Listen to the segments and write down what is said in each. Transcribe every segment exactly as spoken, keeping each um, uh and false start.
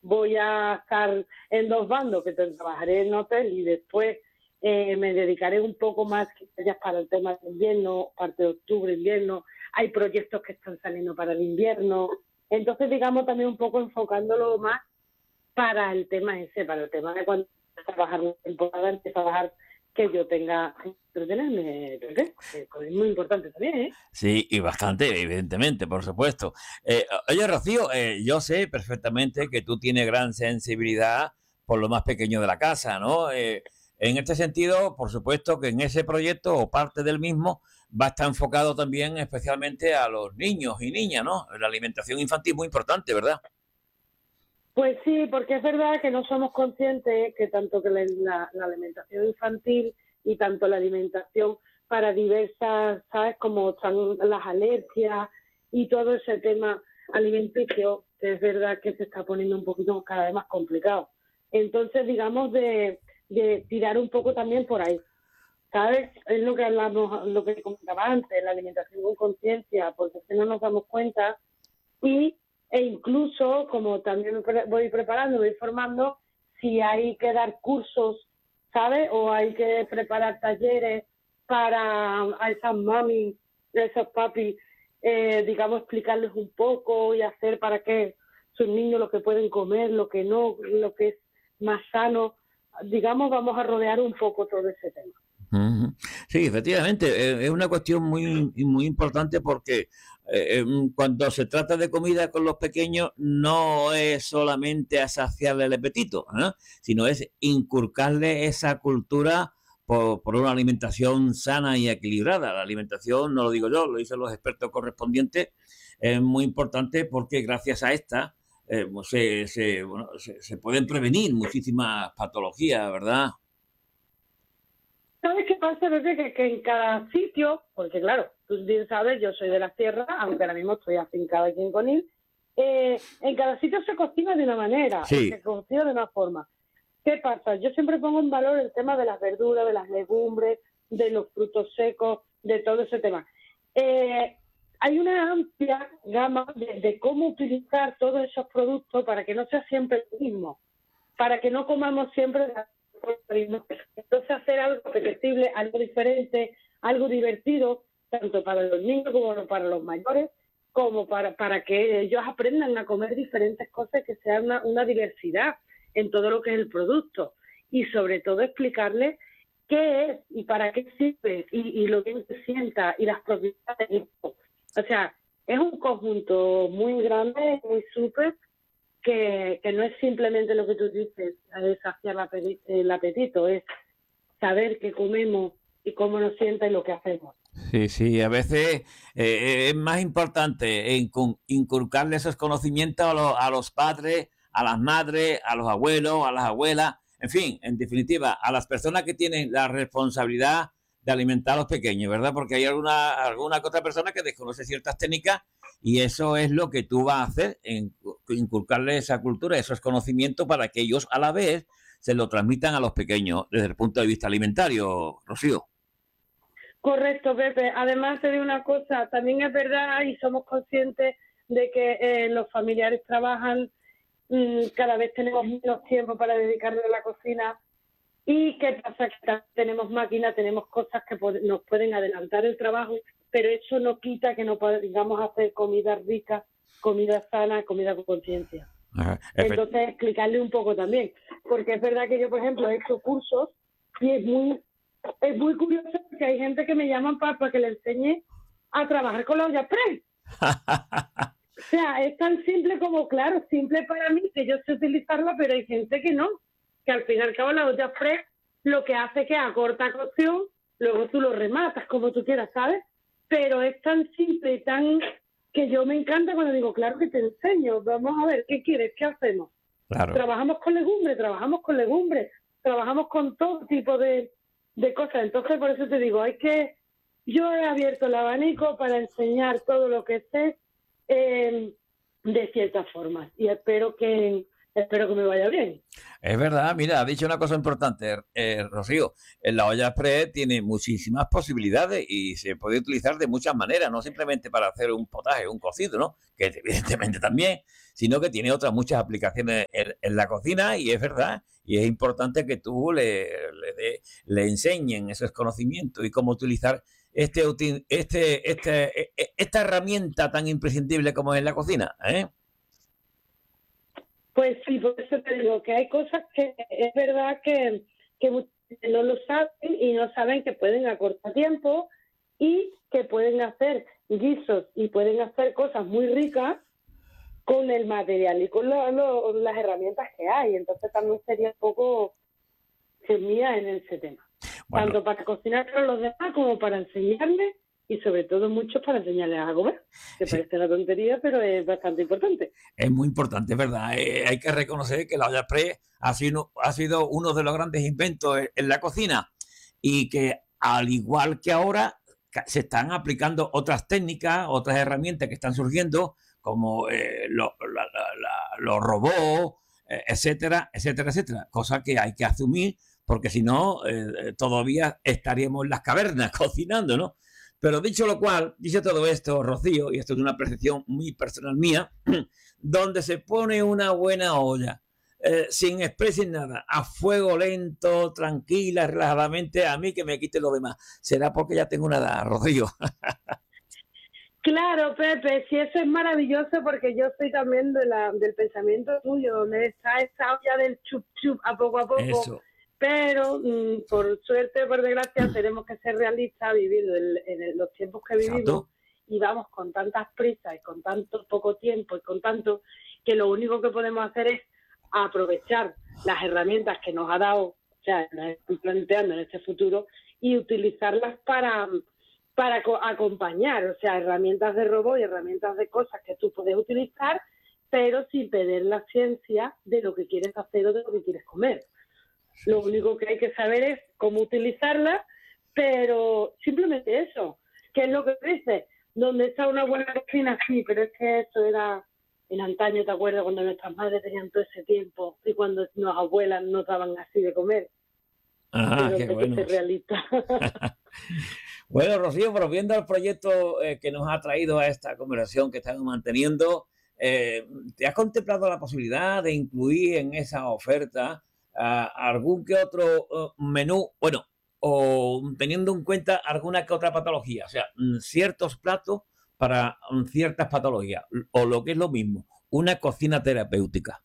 voy a estar en dos bandos, que trabajaré en hotel y después eh, me dedicaré un poco más quizás para el tema de invierno, parte de octubre, invierno. Hay proyectos que están saliendo para el invierno. Entonces, digamos, también un poco enfocándolo más para el tema ese, para el tema de cuando trabajar una temporada, empiezo a trabajar que yo tenga que entretenerme, ¿qué? Es muy importante también, ¿eh? Sí, y bastante, evidentemente, por supuesto. Eh, oye, Rocío, eh, yo sé perfectamente que tú tienes gran sensibilidad por lo más pequeño de la casa, ¿no? Eh, en este sentido, por supuesto que en ese proyecto o parte del mismo va a estar enfocado también especialmente a los niños y niñas, ¿no? La alimentación infantil es muy importante, ¿verdad? Pues sí, porque es verdad que no somos conscientes que tanto que la, la, la alimentación infantil y tanto la alimentación para diversas, ¿sabes? Como están las alergias y todo ese tema alimenticio, que es verdad que se está poniendo un poquito cada vez más complicado. Entonces, digamos, de, de tirar un poco también por ahí, ¿sabes? Es lo que hablamos, lo que comentaba antes, la alimentación con conciencia, porque si no nos damos cuenta y e incluso, como también me pre- voy preparando, voy formando, si hay que dar cursos, ¿sabes? O hay que preparar talleres para a esas mami, a esos papis, eh, digamos, explicarles un poco y hacer para que sus niños lo que pueden comer, lo que no, lo que es más sano, digamos, vamos a rodear un poco todo ese tema. Ujú. Sí, efectivamente, eh, es una cuestión muy, muy importante porque eh, em, cuando se trata de comida con los pequeños no es solamente a saciarle el apetito, ¿eh? Sino es inculcarle esa cultura por, por una alimentación sana y equilibrada. La alimentación, no lo digo yo, lo dicen los expertos correspondientes, es muy importante porque gracias a esta eh, pues se, se, bueno, se, se pueden prevenir muchísimas patologías, ¿verdad? ¿Sabes qué pasa, Pepe? Que, que en cada sitio, porque claro, tú bien sabes, yo soy de la sierra, aunque ahora mismo estoy afincada aquí en Conil, eh, en cada sitio se cocina de una manera y Sí. se cocina de una forma. ¿Qué pasa? Yo siempre pongo en valor el tema de las verduras, de las legumbres, de los frutos secos, de todo ese tema. Eh, hay una amplia gama de, de cómo utilizar todos esos productos para que no sea siempre el mismo, para que no comamos siempre la misma. Entonces hacer algo apetecible, algo diferente, algo divertido, tanto para los niños como para los mayores, como para, para que ellos aprendan a comer diferentes cosas, que sea una, una diversidad en todo lo que es el producto. Y sobre todo explicarles qué es y para qué sirve y, y lo bien que sienta y las propiedades. O sea, es un conjunto muy grande, muy súper, que, que no es simplemente lo que tú dices, es saciar el apetito, el apetito, es saber qué comemos y cómo nos sienta y lo que hacemos. Sí, sí, a veces eh, es más importante incu- inculcarle esos conocimientos a, los, a los padres, a las madres, a los abuelos, a las abuelas, en fin, en definitiva, a las personas que tienen la responsabilidad de alimentar a los pequeños, ¿verdad? Porque hay alguna, alguna que otra persona que desconoce ciertas técnicas y eso es lo que tú vas a hacer, en, inculcarle esa cultura, esos conocimientos para que ellos a la vez se lo transmitan a los pequeños desde el punto de vista alimentario, Rocío. Correcto, Pepe. Además, te digo una cosa, también es verdad y somos conscientes de que eh, los familiares trabajan, mmm, cada vez tenemos menos tiempo para dedicarle a la cocina. ¿Y qué pasa? Que tenemos máquinas, tenemos cosas que pod- nos pueden adelantar el trabajo, pero eso no quita que no podamos hacer comida rica, comida sana, comida con conciencia. Ajá, efectivamente. Entonces, explicarle un poco también, porque es verdad que yo, por ejemplo, he hecho cursos y es muy es muy curioso porque hay gente que me llaman para, para que le enseñe a trabajar con la olla express. O sea, es tan simple como, claro, simple para mí, que yo sé utilizarla, pero hay gente que no, que al fin y al cabo la olla express lo que hace es que acorta cocción, luego tú lo rematas como tú quieras, ¿sabes? Pero es tan simple y tan que yo me encanta cuando digo, claro que te enseño, vamos a ver, ¿qué quieres? ¿Qué hacemos? Claro. Trabajamos con legumbres, trabajamos con legumbres, trabajamos con todo tipo de, de cosas. Entonces, por eso te digo, hay que... Yo he abierto el abanico para enseñar todo lo que sé, eh, de ciertas formas. Y espero que espero que me vaya bien. Es verdad, mira, ha dicho una cosa importante, eh, Rocío. En la olla express tiene muchísimas posibilidades y se puede utilizar de muchas maneras, no simplemente para hacer un potaje, un cocido, ¿no? Que evidentemente también, sino que tiene otras muchas aplicaciones en, en la cocina y es verdad. Y es importante que tú le, le, de, le enseñen esos conocimientos y cómo utilizar este, este, este, esta herramienta tan imprescindible como es la cocina, ¿eh? Pues sí, por eso te digo que hay cosas que es verdad que, que no lo saben y no saben que pueden acortar tiempo y que pueden hacer guisos y pueden hacer cosas muy ricas con el material y con lo, lo, las herramientas que hay. Entonces también sería un poco semilla en ese tema. Bueno. Tanto para cocinar con los demás como para enseñarles y sobre todo mucho para enseñarles a comer, que sí. Parece una tontería, pero es bastante importante. Es muy importante, es verdad. Eh, hay que reconocer que la olla express ha sido, ha sido uno de los grandes inventos en la cocina y que al igual que ahora se están aplicando otras técnicas, otras herramientas que están surgiendo como eh, lo, la, la, la, los robots, eh, etcétera, etcétera, etcétera. Cosa que hay que asumir porque si no, eh, todavía estaríamos en las cavernas cocinando, ¿no? Pero dicho lo cual, dicho todo esto, Rocío, y esto es una percepción muy personal mía, donde se pone una buena olla, eh, sin express, sin nada, a fuego lento, tranquila, relajadamente, a mí que me quite lo demás. ¿Será porque ya tengo una edad, Rocío? Claro, Pepe, sí, eso es maravilloso porque yo soy también de la, del pensamiento tuyo, donde está esa olla del chup chup a poco a poco. Eso. Pero mmm, por suerte, por desgracia, tenemos que ser realistas, vivir en, en los tiempos que vivimos. Exacto. Y vamos con tantas prisas y con tanto poco tiempo y con tanto que lo único que podemos hacer es aprovechar las herramientas que nos ha dado, o sea, nos están planteando en este futuro y utilizarlas para, para acompañar, o sea, herramientas de robot y herramientas de cosas que tú puedes utilizar, pero sin perder la ciencia de lo que quieres hacer o de lo que quieres comer. Lo único que hay que saber es cómo utilizarla, pero simplemente eso. ¿Qué es lo que dices? ¿Dónde está una buena cocina? Sí, pero es que eso era en antaño, ¿te acuerdas? Cuando nuestras madres tenían todo ese tiempo y cuando nuestras abuelas nos daban así de comer. Ajá, qué bueno. Que ser realista. Bueno, Rocío, volviendo al proyecto eh, que nos ha traído a esta conversación que estamos manteniendo, eh, ¿te has contemplado la posibilidad de incluir en esa oferta Uh, algún que otro uh, menú, bueno, o teniendo en cuenta alguna que otra patología, o sea, ciertos platos para um, ciertas patologías, o lo que es lo mismo, una cocina terapéutica?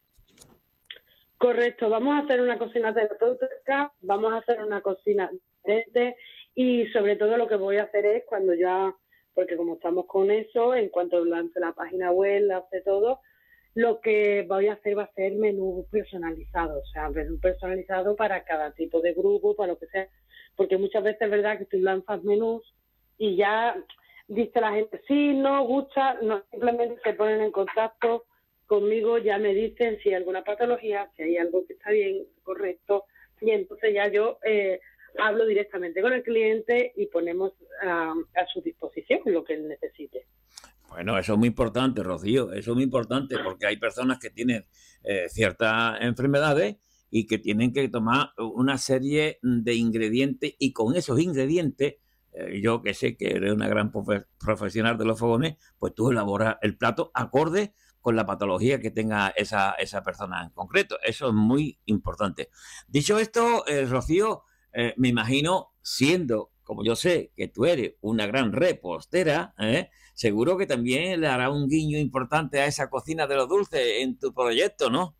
Correcto, vamos a hacer una cocina terapéutica, vamos a hacer una cocina diferente y sobre todo lo que voy a hacer es cuando ya, porque como estamos con eso, en cuanto lance la página web, lance todo, lo que voy a hacer va a ser menú personalizado, o sea, menú personalizado para cada tipo de grupo, para lo que sea, porque muchas veces es verdad que tú lanzas menús y ya dice la gente, sí, no gusta, no, simplemente se ponen en contacto conmigo, ya me dicen si hay alguna patología, si hay algo que está bien, correcto, y entonces ya yo eh, hablo directamente con el cliente y ponemos a, a su disposición lo que él necesite. Bueno, eso es muy importante, Rocío, eso es muy importante porque hay personas que tienen eh, ciertas enfermedades y que tienen que tomar una serie de ingredientes y con esos ingredientes, eh, yo que sé que eres una gran profe- profesional de los fogones, pues tú elaboras el plato acorde con la patología que tenga esa, esa persona en concreto. Eso es muy importante. Dicho esto, eh, Rocío, eh, me imagino siendo, como yo sé que tú eres una gran repostera, ¿eh? Seguro que también le hará un guiño importante a esa cocina de los dulces en tu proyecto, ¿no?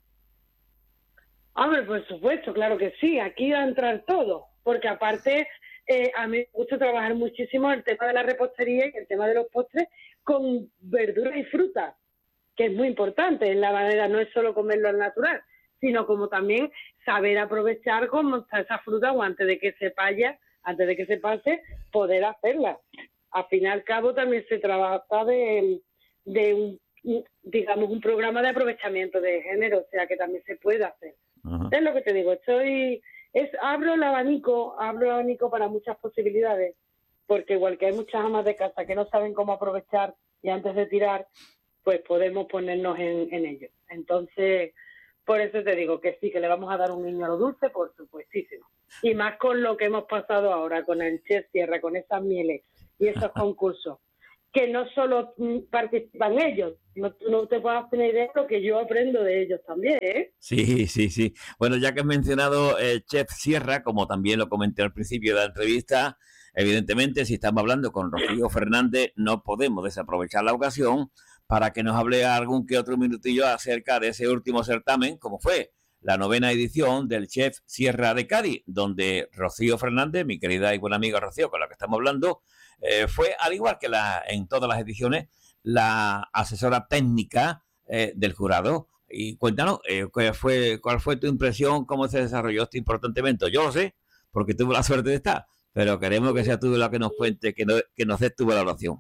Hombre, por supuesto, claro que sí. Aquí va a entrar todo, porque aparte eh, a mí me gusta trabajar muchísimo el tema de la repostería y el tema de los postres con verduras y frutas, que es muy importante en la manera, no es solo comerlo al natural, sino como también saber aprovechar cómo está esa fruta o antes de que se vaya, antes de que se pase, poder hacerla. Al fin y al cabo también se trabaja de, de un, digamos, un programa de aprovechamiento de género, o sea que también se puede hacer. Uh-huh. Es lo que te digo, estoy, es abro el abanico, abro el abanico para muchas posibilidades, porque igual que hay muchas amas de casa que no saben cómo aprovechar y antes de tirar, pues podemos ponernos en, en ello. Entonces, Por eso te digo que sí, que le vamos a dar un guiño a lo dulce, por supuestísimo. Y más con lo que hemos pasado ahora, con el Chef Sierra, con esas mieles y esos concursos, que no solo participan ellos, no, no te puedas tener idea de lo que yo aprendo de ellos también, ¿eh? Sí, sí, sí. Bueno, ya que has mencionado el Chef Sierra, como también lo comenté al principio de la entrevista, evidentemente, si estamos hablando con Rocío Fernández, no podemos desaprovechar la ocasión para que nos hable algún que otro minutillo acerca de ese último certamen, como fue la novena edición del Chef Sierra de Cádiz, donde Rocío Fernández, mi querida y buena amiga Rocío, con la que estamos hablando, eh, fue, al igual que la, en todas las ediciones, la asesora técnica eh, del jurado. Y cuéntanos, eh, ¿cuál, fue, ¿cuál fue tu impresión? ¿Cómo se desarrolló este importante evento? Yo lo sé, porque tuve la suerte de estar, pero queremos que sea tú la que nos cuente, que, no, que nos des tu valoración.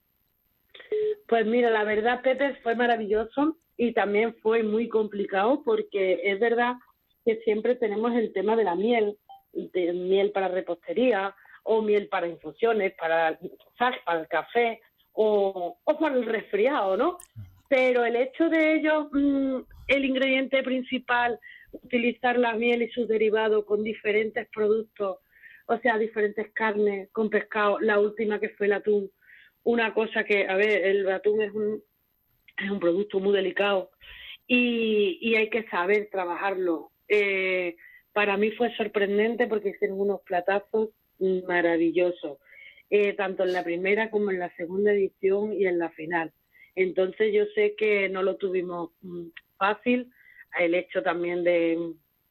Pues mira, la verdad, Pepe, fue maravilloso y también fue muy complicado porque es verdad que siempre tenemos el tema de la miel, de miel para repostería o miel para infusiones, para, ¿sabes? Para el café o, o para el resfriado, ¿no? Pero el hecho de ello, mmm, el ingrediente principal, utilizar la miel y sus derivados con diferentes productos, o sea, diferentes carnes, con pescado, la última que fue el atún, una cosa que, a ver, el atún es un, es un producto muy delicado y, y hay que saber trabajarlo. Eh, para mí fue sorprendente porque hicieron unos platazos maravillosos, eh, tanto en la primera como en la segunda edición y en la final. Entonces yo sé que no lo tuvimos mm, fácil, el hecho también de,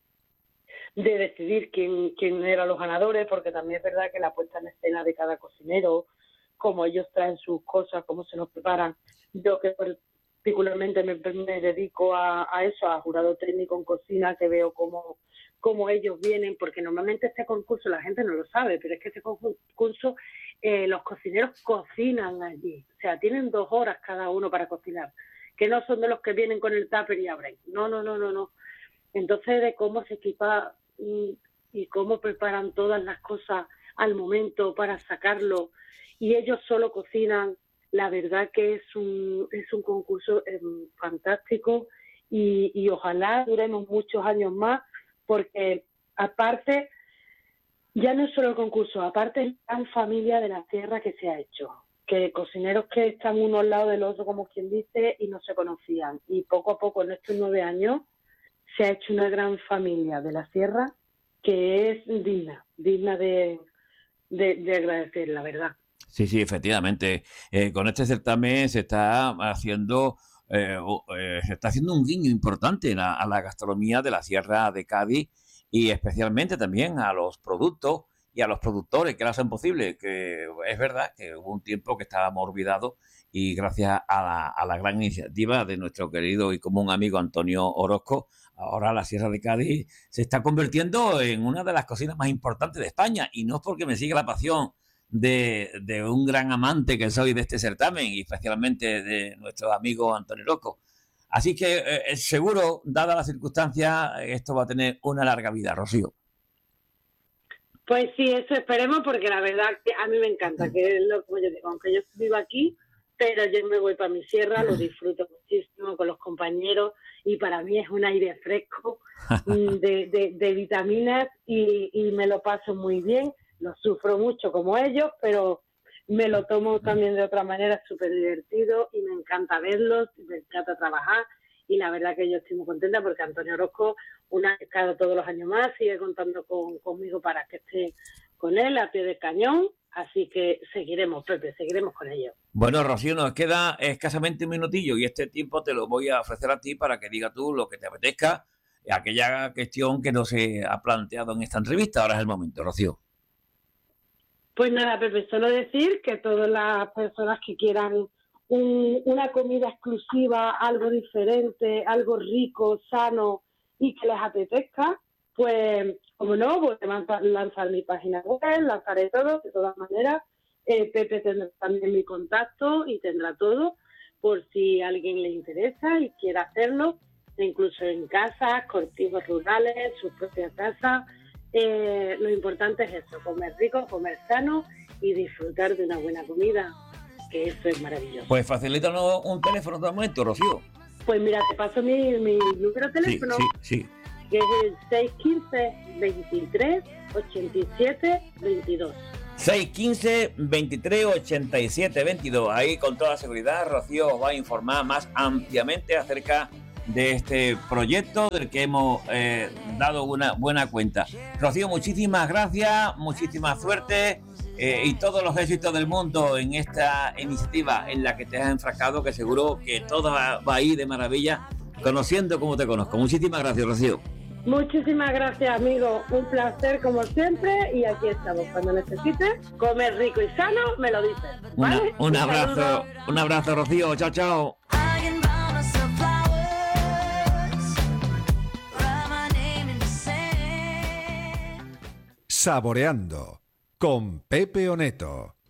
de decidir quién, quién eran los ganadores, porque también es verdad que la puesta en escena de cada cocinero, cómo ellos traen sus cosas, cómo se nos preparan. Yo que particularmente me, me dedico a, a eso, a jurado técnico en cocina, que veo cómo, cómo ellos vienen, porque normalmente este concurso la gente no lo sabe, pero es que este concurso eh, los cocineros cocinan allí, o sea, tienen dos horas cada uno para cocinar, que no son de los que vienen con el tupper y abren, no, no, no, no, no. Entonces, de cómo se equipa y, y cómo preparan todas las cosas al momento para sacarlo, y ellos solo cocinan, la verdad que es un, es un concurso eh, fantástico y, y ojalá duremos muchos años más, porque aparte, ya no es solo el concurso, aparte es la gran familia de la tierra que se ha hecho, que cocineros que están uno al lado del otro, como quien dice, y no se conocían, y poco a poco en estos nueve años se ha hecho una gran familia de la sierra que es digna, digna de, de, de agradecer, la verdad. Sí, sí, efectivamente. Eh, con este certamen se está haciendo eh, eh, se está haciendo un guiño importante a, a la gastronomía de la Sierra de Cádiz y especialmente también a los productos y a los productores que lo hacen posible. Que es verdad que hubo un tiempo que estábamos olvidados y gracias a la, a la gran iniciativa de nuestro querido y común amigo Antonio Orozco, ahora la Sierra de Cádiz se está convirtiendo en una de las cocinas más importantes de España, y no es porque me siga la pasión De, de un gran amante que soy de este certamen y especialmente de nuestro amigo Antonio Orozco. Así que eh, seguro, dada la circunstancia, esto va a tener una larga vida, Rocío. Pues sí, eso esperemos, porque la verdad que a mí me encanta, que es lo como yo digo, aunque yo vivo aquí, pero yo me voy para mi sierra, lo disfruto muchísimo con los compañeros y para mí es un aire fresco de, de, de vitaminas y, y me lo paso muy bien. Lo sufro mucho como ellos, pero me lo tomo también de otra manera, súper divertido y me encanta verlos, me encanta trabajar y la verdad que yo estoy muy contenta porque Antonio Orozco, una vez cada todos los años más, sigue contando con, conmigo para que esté con él a pie de cañón, así que seguiremos, Pepe, seguiremos con ellos. Bueno, Rocío, nos queda escasamente un minutillo y este tiempo te lo voy a ofrecer a ti para que digas tú lo que te apetezca, aquella cuestión que no se ha planteado en esta entrevista. Ahora es el momento, Rocío. Pues nada, Pepe, solo decir que todas las personas que quieran un, una comida exclusiva, algo diferente, algo rico, sano y que les apetezca, pues, como no, voy a lanzar mi página web, lanzaré todo, de todas maneras. Eh, Pepe tendrá también mi contacto y tendrá todo, por si a alguien le interesa y quiere hacerlo, incluso en casas, cultivos rurales, sus propias casas. Eh, lo importante es eso, comer rico, comer sano y disfrutar de una buena comida, que eso es maravilloso. Pues facilítanos un teléfono de momento, Rocío. Pues mira, te paso mi, mi número de teléfono, sí, sí, sí. que es el seis uno cinco, veintitrés, ochenta y siete, veintidós. seis uno cinco, veintitrés, ochenta y siete, veintidós. Ahí con toda seguridad Rocío os va a informar más ampliamente acerca de este proyecto del que hemos eh, dado una buena cuenta. Rocío, muchísimas gracias, muchísima suerte eh, y todos los éxitos del mundo en esta iniciativa en la que te has enfrascado, que seguro que todo va, va a ir de maravilla, conociendo como te conozco. Muchísimas gracias, Rocío. Muchísimas gracias, amigo. Un placer como siempre y aquí estamos. Cuando necesites comer rico y sano, me lo dices, ¿vale? Una, un abrazo, saludo. un abrazo, Rocío. Chao, chao. Saboreando con Pepe Oneto.